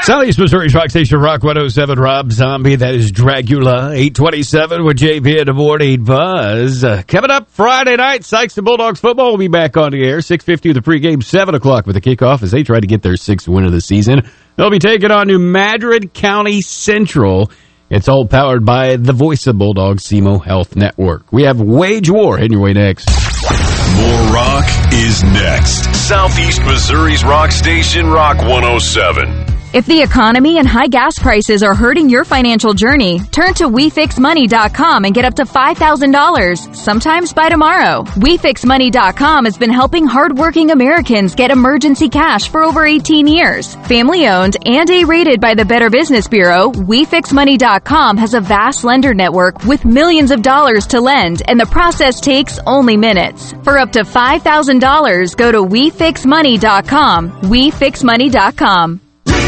Southeast Missouri's Rock Station, Rock 107, Rob Zombie. That is Dracula. 8:27 with JP in the morning buzz. Coming up Friday night, Sykes and Bulldogs football will be back on the air. 6:50 with the pregame, 7 o'clock with the kickoff as they try to get their 6th win of the season. They'll be taking on New Madrid County Central. It's all powered by the voice of Bulldogs, SEMO Health Network. We have Wage War heading your way next. More rock is next. Southeast Missouri's Rock Station, Rock 107. If the economy and high gas prices are hurting your financial journey, turn to WeFixMoney.com and get up to $5,000, sometimes by tomorrow. WeFixMoney.com has been helping hardworking Americans get emergency cash for over 18 years. Family-owned and A-rated by the Better Business Bureau, WeFixMoney.com has a vast lender network with millions of dollars to lend, and the process takes only minutes. For up to $5,000, go to WeFixMoney.com. WeFixMoney.com.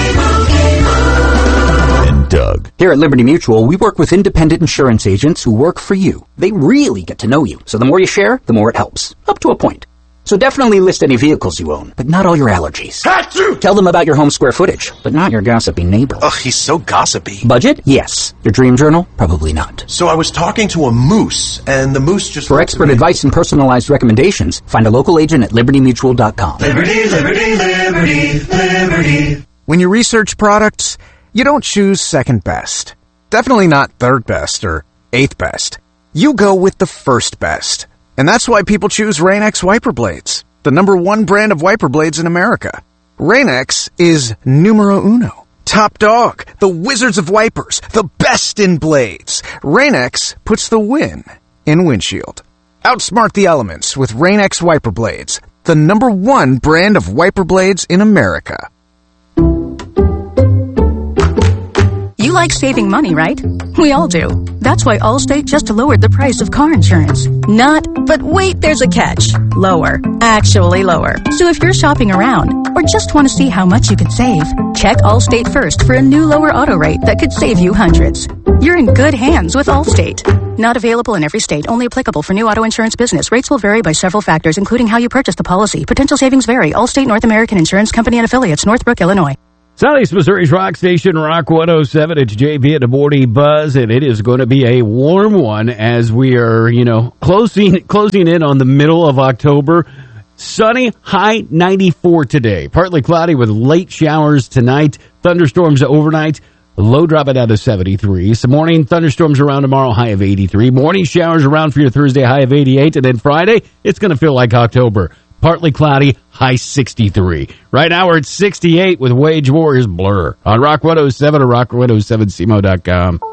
And Doug. Here at Liberty Mutual, we work with independent insurance agents who work for you. They really get to know you, so the more you share, the more it helps. Up to a point. So definitely list any vehicles you own, but not all your allergies. Achoo! Tell them about your home square footage, but not your gossipy neighbor. Ugh, he's so gossipy. Budget? Yes. Your dream journal? Probably not. So I was talking to a moose, and the moose just... For expert advice and personalized recommendations, find a local agent at libertymutual.com. Liberty, liberty, liberty, liberty. When you research products, you don't choose second best. Definitely not third best or eighth best. You go with the first best. And that's why people choose Rain-X wiper blades, the #1 brand of wiper blades in America. Rain-X is numero uno. Top dog, the wizards of wipers, the best in blades. Rain-X puts the win in windshield. Outsmart the elements with Rain-X wiper blades, the #1 brand of wiper blades in America. You like saving money, right? We all do. That's why Allstate just lowered the price of car insurance. But wait, there's a catch. Lower. Actually lower. So if you're shopping around or just want to see how much you could save, check Allstate first for a new lower auto rate that could save you hundreds. You're in good hands with Allstate. Not available in every state, only applicable for new auto insurance business. Rates will vary by several factors, including how you purchase the policy. Potential savings vary. Allstate North American Insurance Company and Affiliates, Northbrook, Illinois. Southeast Missouri's Rock Station, Rock 107. It's JP at the morning buzz, and it is going to be a warm one as we are, closing in on the middle of October. Sunny, high 94 today. Partly cloudy with late showers tonight. Thunderstorms overnight. Low dropping down to 73. Some morning thunderstorms around tomorrow, high of 83. Morning showers around for your Thursday, high of 88. And then Friday, it's going to feel like October. Partly cloudy, high 63. Right now we're at 68 with Wage Warriors Blur on Rock 107 or rock107cmo.com.